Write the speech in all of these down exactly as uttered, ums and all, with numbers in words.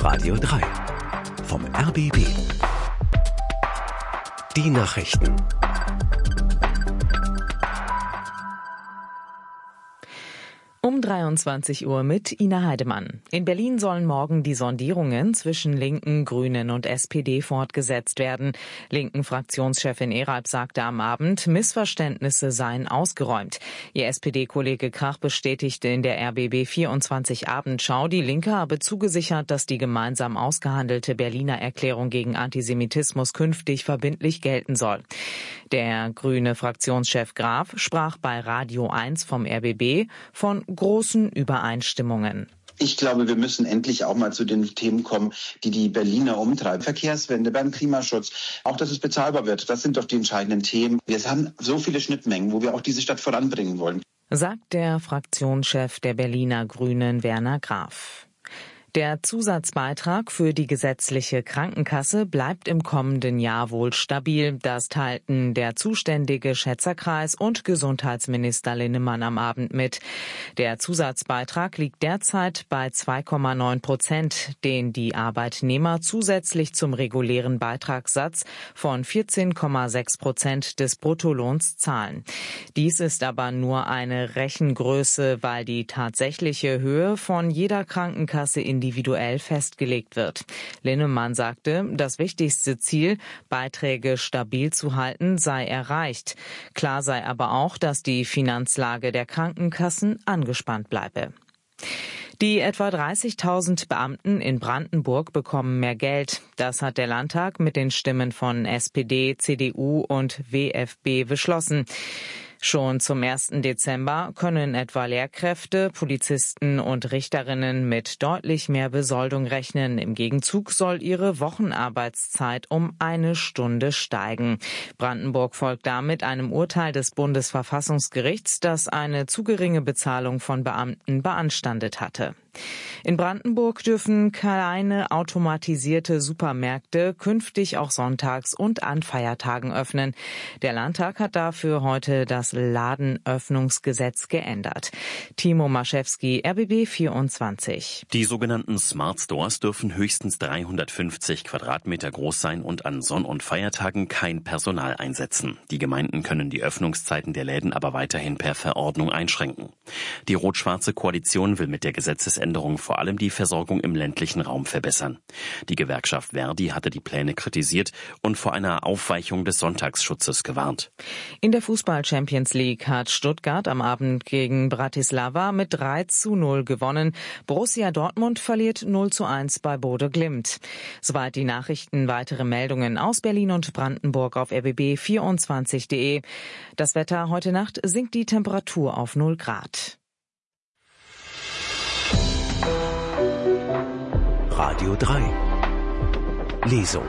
Radio drei vom R B B. Die Nachrichten. Um dreiundzwanzig Uhr mit Ina Heidemann. In Berlin sollen morgen die Sondierungen zwischen Linken, Grünen und S P D fortgesetzt werden. Linken-Fraktionschefin Eralb sagte am Abend, Missverständnisse seien ausgeräumt. Ihr S P D-Kollege Krach bestätigte in der R B B vierundzwanzig Abendschau, die Linke habe zugesichert, dass die gemeinsam ausgehandelte Berliner Erklärung gegen Antisemitismus künftig verbindlich gelten soll. Der grüne Fraktionschef Graf sprach bei Radio eins vom R B B von großen Übereinstimmungen. Ich glaube, wir müssen endlich auch mal zu den Themen kommen, die die Berliner umtreiben. Verkehrswende, beim Klimaschutz, auch dass es bezahlbar wird. Das sind doch die entscheidenden Themen. Wir haben so viele Schnittmengen, wo wir auch diese Stadt voranbringen wollen, sagt der Fraktionschef der Berliner Grünen Werner Graf. Der Zusatzbeitrag für die gesetzliche Krankenkasse bleibt im kommenden Jahr wohl stabil. Das teilten der zuständige Schätzerkreis und Gesundheitsminister Linnemann am Abend mit. Der Zusatzbeitrag liegt derzeit bei zwei Komma neun Prozent, den die Arbeitnehmer zusätzlich zum regulären Beitragssatz von vierzehn Komma sechs Prozent des Bruttolohns zahlen. Dies ist aber nur eine Rechengröße, weil die tatsächliche Höhe von jeder Krankenkasse in individuell festgelegt wird. Linnemann sagte, das wichtigste Ziel, Beiträge stabil zu halten, sei erreicht. Klar sei aber auch, dass die Finanzlage der Krankenkassen angespannt bleibe. Die etwa dreißigtausend Beamten in Brandenburg bekommen mehr Geld. Das hat der Landtag mit den Stimmen von S P D, C D U und W F B beschlossen. Schon zum ersten Dezember können etwa Lehrkräfte, Polizisten und Richterinnen mit deutlich mehr Besoldung rechnen. Im Gegenzug soll ihre Wochenarbeitszeit um eine Stunde steigen. Brandenburg folgt damit einem Urteil des Bundesverfassungsgerichts, das eine zu geringe Bezahlung von Beamten beanstandet hatte. In Brandenburg dürfen kleine automatisierte Supermärkte künftig auch sonntags und an Feiertagen öffnen. Der Landtag hat dafür heute das Ladenöffnungsgesetz geändert. Timo Maschewski, R B B vierundzwanzig. Die sogenannten Smart Stores dürfen höchstens dreihundertfünfzig Quadratmeter groß sein und an Sonn- und Feiertagen kein Personal einsetzen. Die Gemeinden können die Öffnungszeiten der Läden aber weiterhin per Verordnung einschränken. Die rot-schwarze Koalition will mit der Gesetzesänderung vor allem die Versorgung im ländlichen Raum verbessern. Die Gewerkschaft Verdi hatte die Pläne kritisiert und vor einer Aufweichung des Sonntagsschutzes gewarnt. In der Fußball-Champions League hat Stuttgart am Abend gegen Bratislava mit drei zu null gewonnen. Borussia Dortmund verliert null zu eins bei Bode Glimt. Soweit die Nachrichten. Weitere Meldungen aus Berlin und Brandenburg auf R B B vierundzwanzig punkt de. Das Wetter: heute Nacht sinkt die Temperatur auf null Grad. Radio drei. Lesung.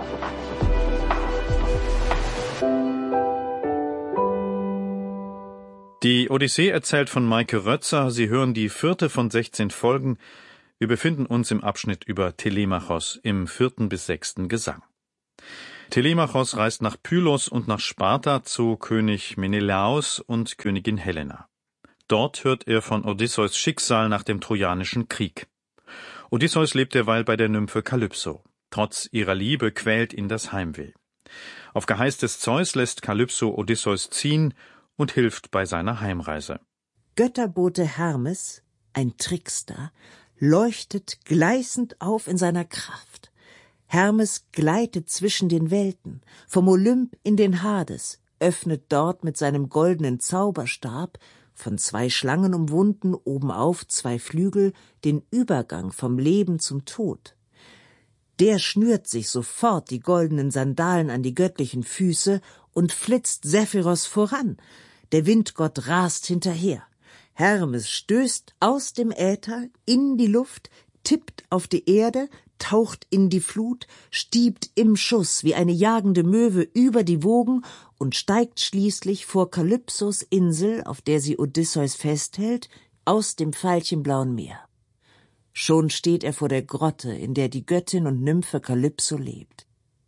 Die Odyssee erzählt von Maike Rötzer. Sie hören die vierte von sechzehn Folgen. Wir befinden uns im Abschnitt über Telemachos im vierten bis sechsten Gesang. Telemachos reist nach Pylos und nach Sparta zu König Menelaos und Königin Helena. Dort hört er von Odysseus Schicksal nach dem Trojanischen Krieg. Odysseus lebt derweil bei der Nymphe Kalypso. Trotz ihrer Liebe quält ihn das Heimweh. Auf Geheiß des Zeus lässt Kalypso Odysseus ziehen und hilft bei seiner Heimreise. Götterbote Hermes, ein Trickster, leuchtet gleißend auf in seiner Kraft. Hermes gleitet zwischen den Welten, vom Olymp in den Hades, öffnet dort mit seinem goldenen Zauberstab, von zwei Schlangen umwunden, obenauf zwei Flügel, den Übergang vom Leben zum Tod. Der schnürt sich sofort die goldenen Sandalen an die göttlichen Füße und flitzt Sephiros voran. Der Windgott rast hinterher. Hermes stößt aus dem Äther in die Luft, tippt auf die Erde, taucht in die Flut, stiebt im Schuss wie eine jagende Möwe über die Wogen und steigt schließlich vor Kalypsos Insel, auf der sie Odysseus festhält, aus dem veilchenblauen Meer. Schon steht er vor der Grotte, in der die Göttin und Nymphe Kalypso lebt.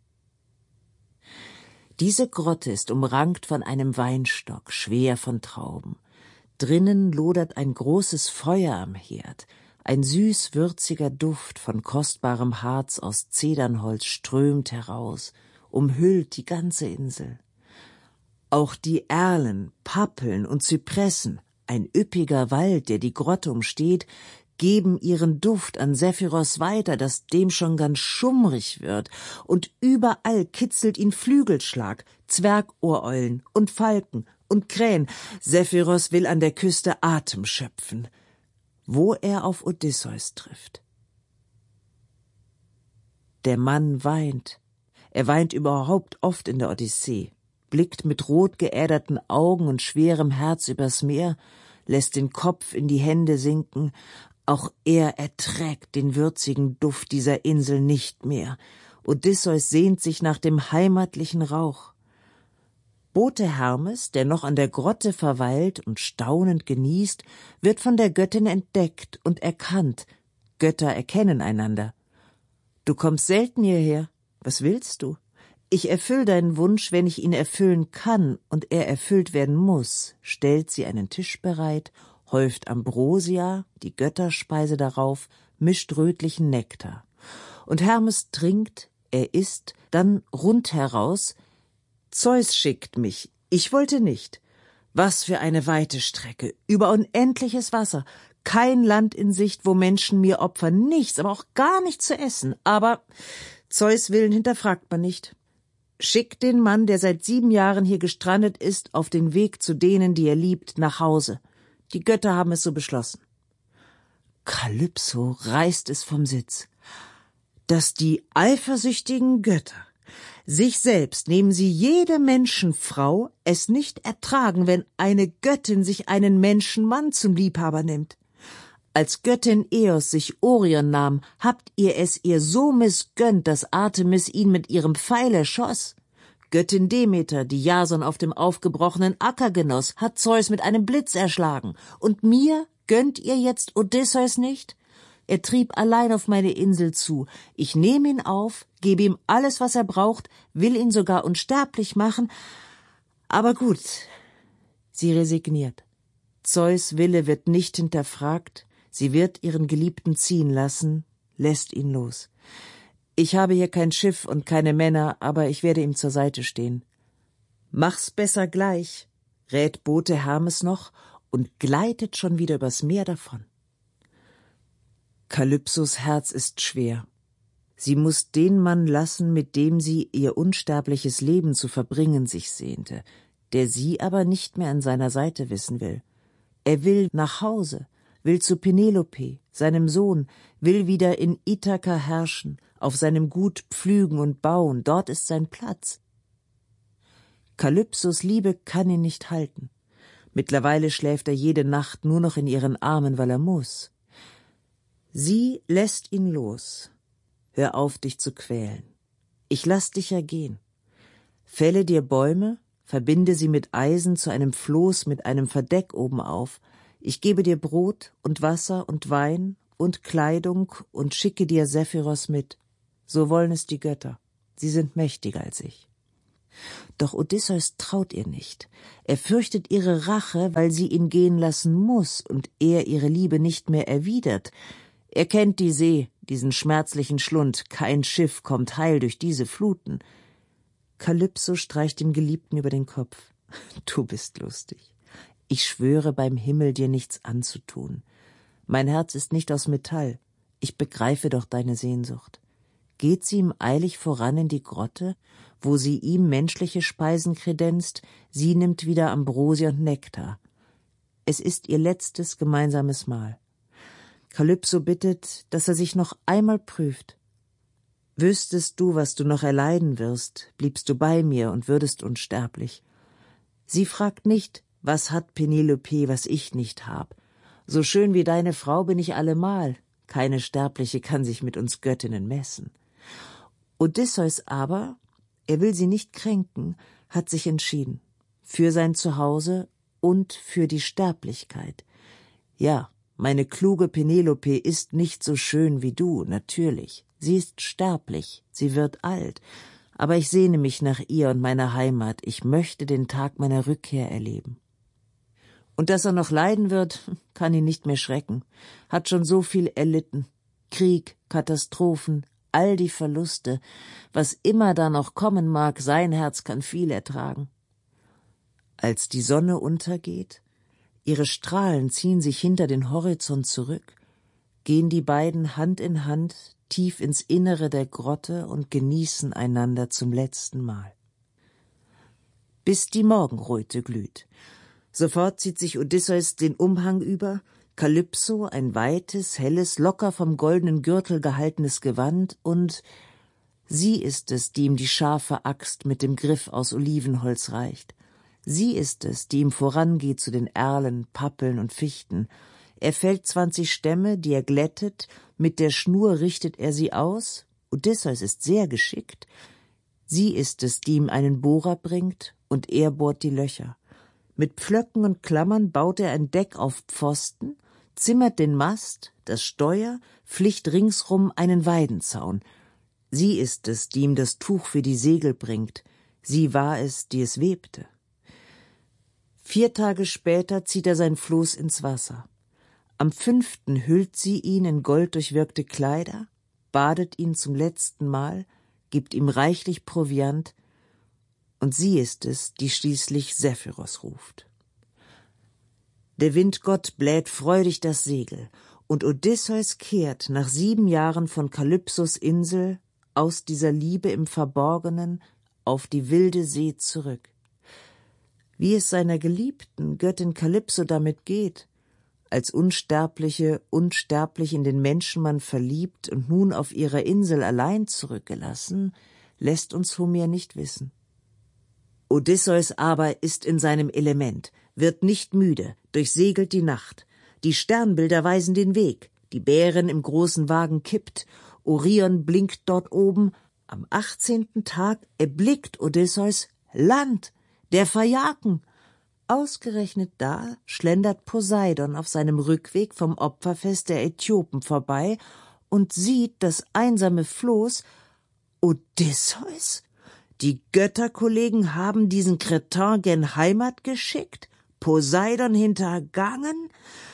Diese Grotte ist umrankt von einem Weinstock, schwer von Trauben. Drinnen lodert ein großes Feuer am Herd. Ein süß-würziger Duft von kostbarem Harz aus Zedernholz strömt heraus, umhüllt die ganze Insel. Auch die Erlen, Pappeln und Zypressen, ein üppiger Wald, der die Grotte umsteht, geben ihren Duft an Sephiros weiter, dass dem schon ganz schummrig wird, und überall kitzelt ihn Flügelschlag, Zwergohreulen und Falken und Krähen. Sephiros will an der Küste Atem schöpfen, wo er auf Odysseus trifft. Der Mann weint. Er weint überhaupt oft in der Odyssee, blickt mit rot geäderten Augen und schwerem Herz übers Meer, lässt den Kopf in die Hände sinken. Auch er erträgt den würzigen Duft dieser Insel nicht mehr. Odysseus sehnt sich nach dem heimatlichen Rauch. Bote Hermes, der noch an der Grotte verweilt und staunend genießt, wird von der Göttin entdeckt und erkannt. Götter erkennen einander. »Du kommst selten hierher. Was willst du?« »Ich erfüll deinen Wunsch, wenn ich ihn erfüllen kann und er erfüllt werden muss«, stellt sie einen Tisch bereit, häuft Ambrosia, die Götterspeise darauf, mischt rötlichen Nektar. Und Hermes trinkt, er isst, dann rundheraus: »Zeus schickt mich, ich wollte nicht. Was für eine weite Strecke, über unendliches Wasser, kein Land in Sicht, wo Menschen mir opfern, nichts, aber auch gar nichts zu essen. Aber Zeus Willen hinterfragt man nicht. Schickt den Mann, der seit sieben Jahren hier gestrandet ist, auf den Weg zu denen, die er liebt, nach Hause. Die Götter haben es so beschlossen.« Kalypso reißt es vom Sitz. Dass die eifersüchtigen Götter sich selbst, nehmen sie jede Menschenfrau, es nicht ertragen, wenn eine Göttin sich einen Menschenmann zum Liebhaber nimmt. Als Göttin Eos sich Orion nahm, habt ihr es ihr so missgönnt, dass Artemis ihn mit ihrem Pfeil erschoss. Göttin Demeter, die Jason auf dem aufgebrochenen Acker genoss, hat Zeus mit einem Blitz erschlagen. Und mir gönnt ihr jetzt Odysseus nicht? Er trieb allein auf meine Insel zu. Ich nehme ihn auf, gebe ihm alles, was er braucht, will ihn sogar unsterblich machen. Aber gut, sie resigniert. Zeus' Wille wird nicht hinterfragt. Sie wird ihren Geliebten ziehen lassen, lässt ihn los. Ich habe hier kein Schiff und keine Männer, aber ich werde ihm zur Seite stehen. »Mach's besser gleich«, rät Bote Hermes noch und gleitet schon wieder übers Meer davon. Kalypsos Herz ist schwer. Sie muß den Mann lassen, mit dem sie ihr unsterbliches Leben zu verbringen sich sehnte, der sie aber nicht mehr an seiner Seite wissen will. Er will nach Hause, will zu Penelope, seinem Sohn, will wieder in Ithaka herrschen, auf seinem Gut pflügen und bauen, dort ist sein Platz. Kalypsos Liebe kann ihn nicht halten. Mittlerweile schläft er jede Nacht nur noch in ihren Armen, weil er muss. Sie lässt ihn los. Hör auf, dich zu quälen. Ich lass dich ja gehen. Fälle dir Bäume, verbinde sie mit Eisen zu einem Floß mit einem Verdeck obenauf. Ich gebe dir Brot und Wasser und Wein und Kleidung und schicke dir Sephiros mit. So wollen es die Götter. Sie sind mächtiger als ich. Doch Odysseus traut ihr nicht. Er fürchtet ihre Rache, weil sie ihn gehen lassen muss und er ihre Liebe nicht mehr erwidert. Er kennt die See, diesen schmerzlichen Schlund. Kein Schiff kommt heil durch diese Fluten. Kalypso streicht dem Geliebten über den Kopf. Du bist lustig. Ich schwöre beim Himmel, dir nichts anzutun. Mein Herz ist nicht aus Metall. Ich begreife doch deine Sehnsucht. Geht sie ihm eilig voran in die Grotte, wo sie ihm menschliche Speisen kredenzt, sie nimmt wieder Ambrosia und Nektar. Es ist ihr letztes gemeinsames Mahl. Kalypso bittet, dass er sich noch einmal prüft. Wüsstest du, was du noch erleiden wirst, bliebst du bei mir und würdest unsterblich. Sie fragt nicht, was hat Penelope, was ich nicht hab. So schön wie deine Frau bin ich allemal. Keine Sterbliche kann sich mit uns Göttinnen messen. Odysseus aber, er will sie nicht kränken, hat sich entschieden. Für sein Zuhause und für die Sterblichkeit. Ja, meine kluge Penelope ist nicht so schön wie du, natürlich. Sie ist sterblich, sie wird alt. Aber ich sehne mich nach ihr und meiner Heimat. Ich möchte den Tag meiner Rückkehr erleben. Und dass er noch leiden wird, kann ihn nicht mehr schrecken. Hat schon so viel erlitten. Krieg, Katastrophen, all die Verluste. Was immer da noch kommen mag, sein Herz kann viel ertragen. Als die Sonne untergeht, ihre Strahlen ziehen sich hinter den Horizont zurück, gehen die beiden Hand in Hand tief ins Innere der Grotte und genießen einander zum letzten Mal. Bis die Morgenröte glüht. Sofort zieht sich Odysseus den Umhang über, Kalypso ein weites, helles, locker vom goldenen Gürtel gehaltenes Gewand, und sie ist es, die ihm die scharfe Axt mit dem Griff aus Olivenholz reicht. Sie ist es, die ihm vorangeht zu den Erlen, Pappeln und Fichten. Er fällt zwanzig Stämme, die er glättet, mit der Schnur richtet er sie aus. Odysseus ist sehr geschickt. Sie ist es, die ihm einen Bohrer bringt, und er bohrt die Löcher. Mit Pflöcken und Klammern baut er ein Deck auf Pfosten, zimmert den Mast, das Steuer, flicht ringsrum einen Weidenzaun. Sie ist es, die ihm das Tuch für die Segel bringt. Sie war es, die es webte. Vier Tage später zieht er sein Floß ins Wasser. Am fünften hüllt sie ihn in golddurchwirkte Kleider, badet ihn zum letzten Mal, gibt ihm reichlich Proviant, und sie ist es, die schließlich Sephiros ruft. Der Windgott bläht freudig das Segel, und Odysseus kehrt nach sieben Jahren von Kalypsos Insel aus dieser Liebe im Verborgenen auf die wilde See zurück. Wie es seiner geliebten Göttin Kalypso damit geht, als Unsterbliche unsterblich in den Menschenmann verliebt und nun auf ihrer Insel allein zurückgelassen, lässt uns Homer nicht wissen. Odysseus aber ist in seinem Element, wird nicht müde, durchsegelt die Nacht. Die Sternbilder weisen den Weg, die Bären im großen Wagen kippt, Orion blinkt dort oben. Am achtzehnten Tag erblickt Odysseus Land, der Phajaken. Ausgerechnet da schlendert Poseidon auf seinem Rückweg vom Opferfest der Äthiopen vorbei und sieht das einsame Floß. Odysseus? Die Götterkollegen haben diesen Kretin gen Heimat geschickt? Poseidon hintergangen?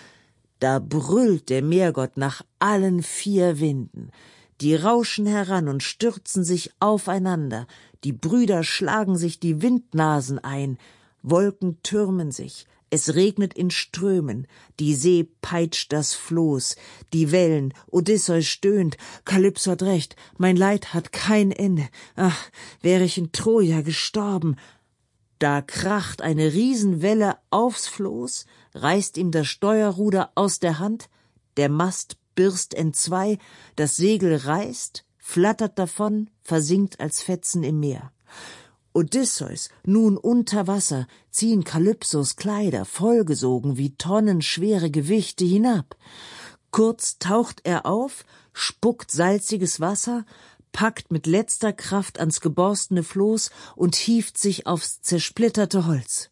Da brüllt der Meergott nach allen vier Winden. Die rauschen heran und stürzen sich aufeinander. Die Brüder schlagen sich die Windnasen ein. Wolken türmen sich. Es regnet in Strömen. Die See peitscht das Floß. Die Wellen. Odysseus stöhnt. Kalypso hat recht. Mein Leid hat kein Ende. Ach, wäre ich in Troja gestorben. Da kracht eine Riesenwelle aufs Floß, reißt ihm das Steuerruder aus der Hand. Der Mast birst entzwei. Das Segel reißt, flattert davon, versinkt als Fetzen im Meer. Odysseus, nun unter Wasser, ziehen Kalypsos Kleider, vollgesogen wie tonnenschwere Gewichte hinab. Kurz taucht er auf, spuckt salziges Wasser, packt mit letzter Kraft ans geborstene Floß und hieft sich aufs zersplitterte Holz.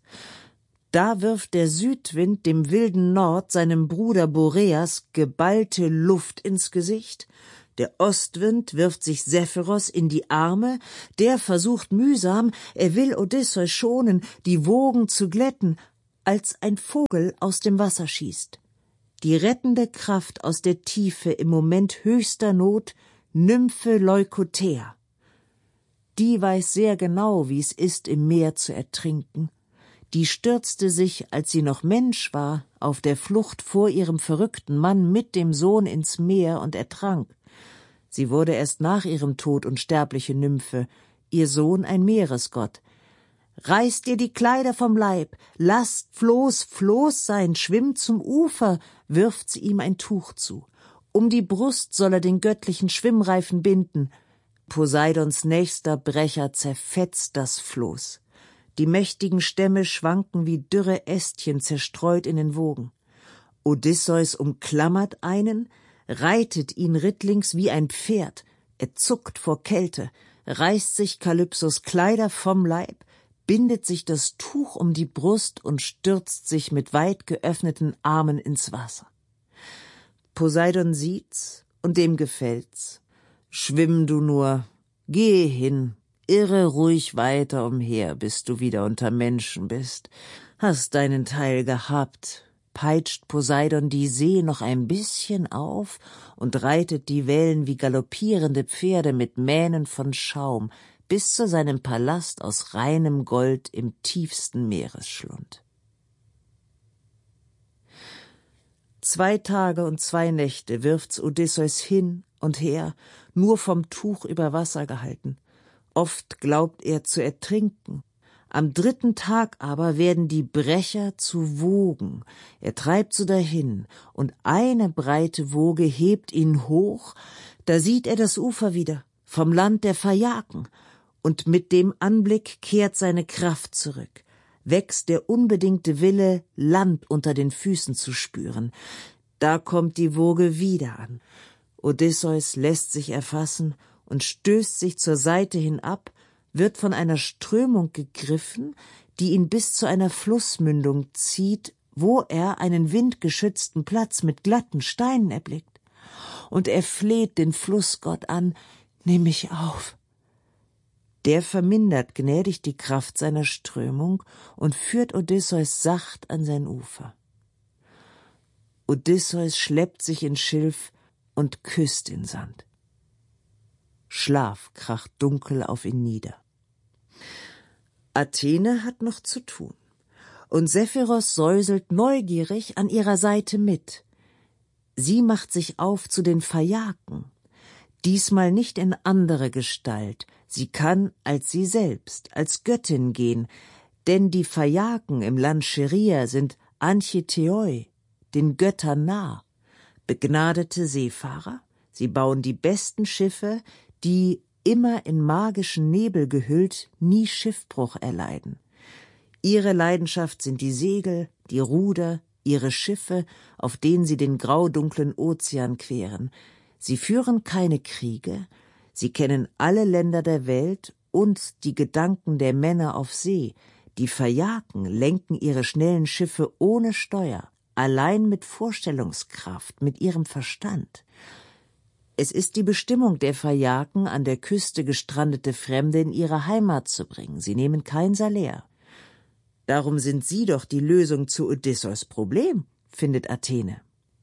Da wirft der Südwind dem wilden Nord, seinem Bruder Boreas, geballte Luft ins Gesicht. Der Ostwind wirft sich Sephiros in die Arme, der versucht mühsam, er will Odysseus schonen, die Wogen zu glätten, als ein Vogel aus dem Wasser schießt. Die rettende Kraft aus der Tiefe im Moment höchster Not, Nymphe Leukothea. Die weiß sehr genau, wie es ist, im Meer zu ertrinken. Die stürzte sich, als sie noch Mensch war, auf der Flucht vor ihrem verrückten Mann mit dem Sohn ins Meer und ertrank. Sie wurde erst nach ihrem Tod unsterbliche Nymphe, ihr Sohn ein Meeresgott. Reiß dir die Kleider vom Leib, lasst Floß Floß sein, schwimm zum Ufer, wirft sie ihm ein Tuch zu. Um die Brust soll er den göttlichen Schwimmreifen binden. Poseidons nächster Brecher zerfetzt das Floß. Die mächtigen Stämme schwanken wie dürre Ästchen zerstreut in den Wogen. Odysseus umklammert einen, reitet ihn rittlings wie ein Pferd. Er zuckt vor Kälte, reißt sich Kalypsos Kleider vom Leib, bindet sich das Tuch um die Brust und stürzt sich mit weit geöffneten Armen ins Wasser. Poseidon sieht's und dem gefällt's. Schwimm du nur, geh hin, irre ruhig weiter umher, bis du wieder unter Menschen bist. Hast deinen Teil gehabt, peitscht Poseidon die See noch ein bisschen auf und reitet die Wellen wie galoppierende Pferde mit Mähnen von Schaum bis zu seinem Palast aus reinem Gold im tiefsten Meeresschlund. Zwei Tage und zwei Nächte wirft's Odysseus hin und her, nur vom Tuch über Wasser gehalten. Oft glaubt er zu ertrinken. Am dritten Tag aber werden die Brecher zu Wogen. Er treibt so dahin, und eine breite Woge hebt ihn hoch, da sieht er das Ufer wieder, vom Land der Phaiaken, und mit dem Anblick kehrt seine Kraft zurück, wächst der unbedingte Wille, Land unter den Füßen zu spüren. Da kommt die Woge wieder an. Odysseus lässt sich erfassen und stößt sich zur Seite hin ab, wird von einer Strömung gegriffen, die ihn bis zu einer Flussmündung zieht, wo er einen windgeschützten Platz mit glatten Steinen erblickt. Und er fleht den Flussgott an: Nimm mich auf. Der vermindert gnädig die Kraft seiner Strömung und führt Odysseus sacht an sein Ufer. Odysseus schleppt sich in Schilf und küsst den Sand. Schlaf kracht dunkel auf ihn nieder. Athene hat noch zu tun, und Sephiros säuselt neugierig an ihrer Seite mit. Sie macht sich auf zu den Phaiaken, diesmal nicht in andere Gestalt, sie kann als sie selbst, als Göttin gehen, denn die Phaiaken im Land Scheria sind Anchitheoi, den Göttern nah, begnadete Seefahrer. Sie bauen die besten Schiffe, die, immer in magischen Nebel gehüllt, nie Schiffbruch erleiden. Ihre Leidenschaft sind die Segel, die Ruder, ihre Schiffe, auf denen sie den graudunklen Ozean queren. Sie führen keine Kriege, sie kennen alle Länder der Welt und die Gedanken der Männer auf See. Die Phaiaken lenken ihre schnellen Schiffe ohne Steuer, allein mit Vorstellungskraft, mit ihrem Verstand. Es ist die Bestimmung der Phaiaken, an der Küste gestrandete Fremde in ihre Heimat zu bringen. Sie nehmen kein Salär. Darum sind sie doch die Lösung zu Odysseus Problem, findet Athene.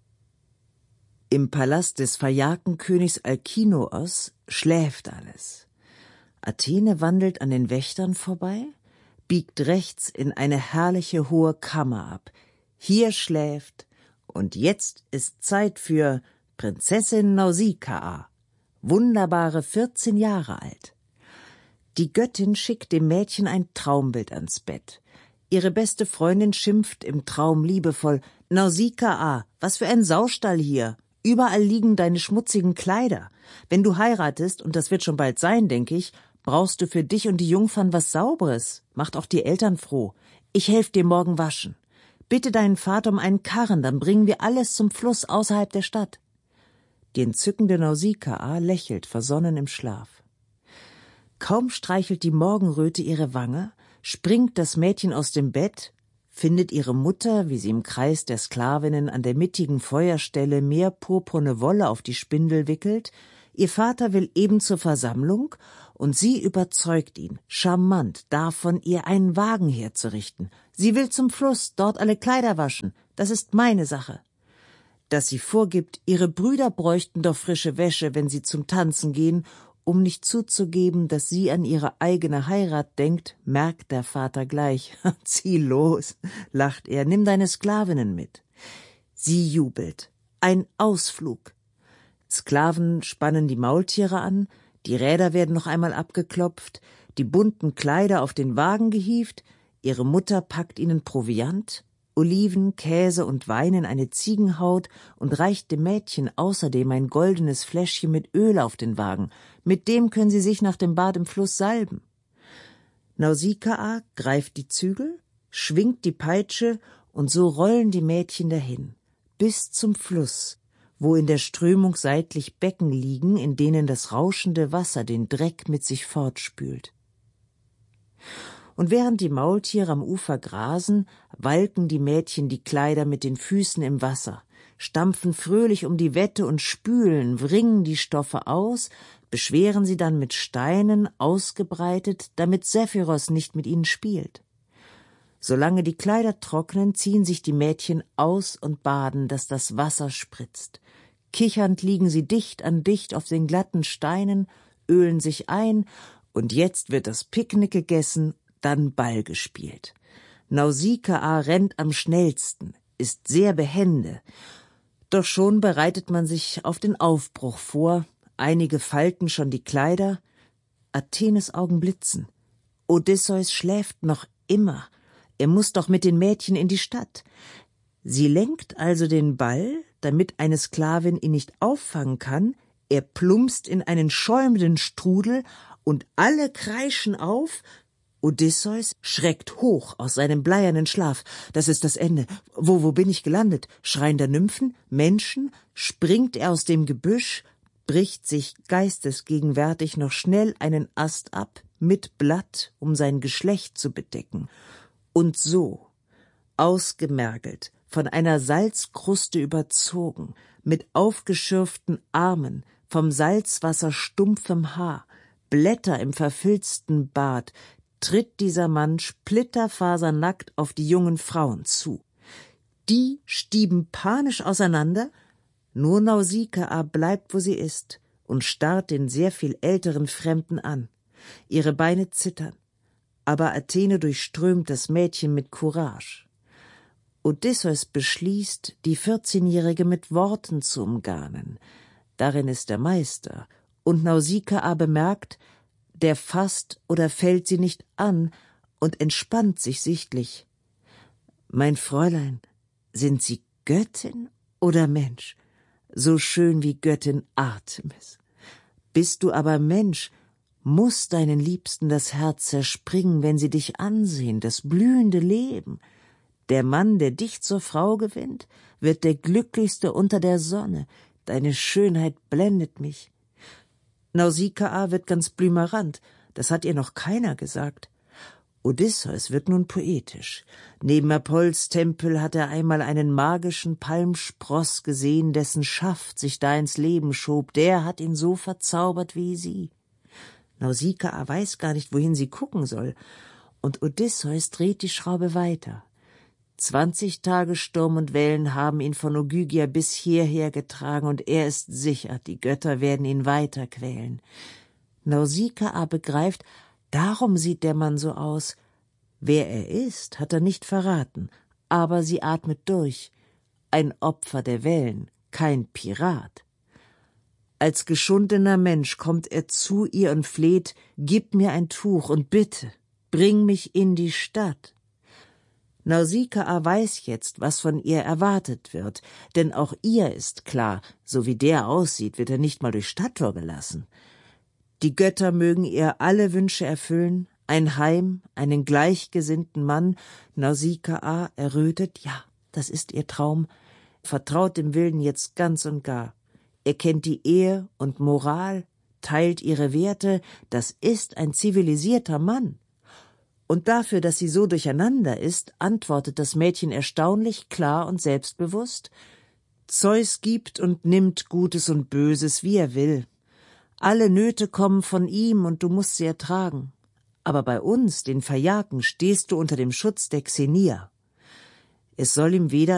Im Palast des Phaiakenkönigs Alkinoos schläft alles. Athene wandelt an den Wächtern vorbei, biegt rechts in eine herrliche hohe Kammer ab. Hier schläft, und jetzt ist Zeit für Prinzessin Nausikaa, wunderbare vierzehn Jahre alt. Die Göttin schickt dem Mädchen ein Traumbild ans Bett. Ihre beste Freundin schimpft im Traum liebevoll: Nausikaa, was für ein Saustall hier! Überall liegen deine schmutzigen Kleider. Wenn du heiratest, und das wird schon bald sein, denke ich, brauchst du für dich und die Jungfern was Sauberes. Macht auch die Eltern froh. Ich helfe dir morgen waschen. Bitte deinen Vater um einen Karren, dann bringen wir alles zum Fluss außerhalb der Stadt. Die entzückende Nausikaa lächelt versonnen im Schlaf. Kaum streichelt die Morgenröte ihre Wange, springt das Mädchen aus dem Bett, findet ihre Mutter, wie sie im Kreis der Sklavinnen an der mittigen Feuerstelle mehr purpurne Wolle auf die Spindel wickelt. Ihr Vater will eben zur Versammlung, und sie überzeugt ihn, charmant davon, ihr einen Wagen herzurichten. Sie will zum Fluss, dort alle Kleider waschen. Das ist meine Sache. Dass sie vorgibt, ihre Brüder bräuchten doch frische Wäsche, wenn sie zum Tanzen gehen, um nicht zuzugeben, dass sie an ihre eigene Heirat denkt, merkt der Vater gleich. Zieh los, lacht er, nimm deine Sklavinnen mit. Sie jubelt. Ein Ausflug. Sklaven spannen die Maultiere an, die Räder werden noch einmal abgeklopft, die bunten Kleider auf den Wagen gehievt, ihre Mutter packt ihnen Proviant, Oliven, Käse und Wein in eine Ziegenhaut und reicht dem Mädchen außerdem ein goldenes Fläschchen mit Öl auf den Wagen. Mit dem können sie sich nach dem Bad im Fluss salben. Nausikaa greift die Zügel, schwingt die Peitsche, und so rollen die Mädchen dahin, bis zum Fluss, wo in der Strömung seitlich Becken liegen, in denen das rauschende Wasser den Dreck mit sich fortspült. Und während die Maultiere am Ufer grasen, walken die Mädchen die Kleider mit den Füßen im Wasser, stampfen fröhlich um die Wette und spülen, wringen die Stoffe aus, beschweren sie dann mit Steinen ausgebreitet, damit Sephiros nicht mit ihnen spielt. Solange die Kleider trocknen, ziehen sich die Mädchen aus und baden, dass das Wasser spritzt. Kichernd liegen sie dicht an dicht auf den glatten Steinen, ölen sich ein, und jetzt wird das Picknick gegessen, dann Ball gespielt. Nausikaa rennt am schnellsten, ist sehr behende. Doch schon bereitet man sich auf den Aufbruch vor, einige falten schon die Kleider. Athenes Augen blitzen. Odysseus schläft noch immer. Er muss doch mit den Mädchen in die Stadt. Sie lenkt also den Ball, damit eine Sklavin ihn nicht auffangen kann. Er plumpst in einen schäumenden Strudel und alle kreischen auf. Odysseus schreckt hoch aus seinem bleiernen Schlaf. Das ist das Ende. Wo, wo bin ich gelandet? Schreiender Nymphen? Menschen? Springt er aus dem Gebüsch, bricht sich geistesgegenwärtig noch schnell einen Ast ab, mit Blatt, um sein Geschlecht zu bedecken. Und so, ausgemergelt, von einer Salzkruste überzogen, mit aufgeschürften Armen, vom Salzwasser stumpfem Haar, Blätter im verfilzten Bart, tritt dieser Mann splitterfasernackt auf die jungen Frauen zu. Die stieben panisch auseinander, nur Nausikaa bleibt, wo sie ist, und starrt den sehr viel älteren Fremden an. Ihre Beine zittern, aber Athene durchströmt das Mädchen mit Courage. Odysseus beschließt, die vierzehnjährige mit Worten zu umgarnen. Darin ist er Meister, und Nausikaa bemerkt, der fasst oder fällt sie nicht an und entspannt sich sichtlich. »Mein Fräulein, sind Sie Göttin oder Mensch? So schön wie Göttin Artemis. Bist du aber Mensch, muß deinen Liebsten das Herz zerspringen, wenn sie dich ansehen, das blühende Leben. Der Mann, der dich zur Frau gewinnt, wird der glücklichste unter der Sonne. Deine Schönheit blendet mich.« Nausikaa wird ganz blümerant, das hat ihr noch keiner gesagt. Odysseus wird nun poetisch. Neben Apolls Tempel hat er einmal einen magischen Palmspross gesehen, dessen Schaft sich da ins Leben schob. Der hat ihn so verzaubert wie sie. Nausikaa weiß gar nicht, wohin sie gucken soll, und Odysseus dreht die Schraube weiter. Zwanzig Tage Sturm und Wellen haben ihn von Ogygia bis hierher getragen, und er ist sicher, die Götter werden ihn weiter quälen. Nausikaa begreift, darum sieht der Mann so aus. Wer er ist, hat er nicht verraten, aber sie atmet durch. Ein Opfer der Wellen, kein Pirat. Als geschundener Mensch kommt er zu ihr und fleht, »Gib mir ein Tuch und bitte, bring mich in die Stadt.« Nausikaa weiß jetzt, was von ihr erwartet wird, denn auch ihr ist klar, so wie der aussieht, wird er nicht mal durchs Stadttor gelassen. Die Götter mögen ihr alle Wünsche erfüllen, ein Heim, einen gleichgesinnten Mann. Nausikaa errötet, ja, das ist ihr Traum, vertraut dem Wilden jetzt ganz und gar. Er kennt die Ehe und Moral, teilt ihre Werte, das ist ein zivilisierter Mann. Und dafür, dass sie so durcheinander ist, antwortet das Mädchen erstaunlich klar und selbstbewusst: Zeus gibt und nimmt Gutes und Böses, wie er will. Alle Nöte kommen von ihm, und du musst sie ertragen. Aber bei uns, den Phaiaken, stehst du unter dem Schutz der Xenia. Es soll ihm weder